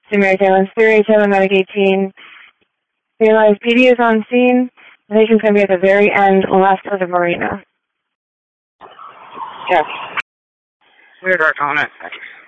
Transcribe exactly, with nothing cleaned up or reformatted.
to Mary Taylor's three eighty-seven, Medic eighteen. Realize P D is on scene. I think he's going to be at the very end, left of the marina. Yes. Weird work on it.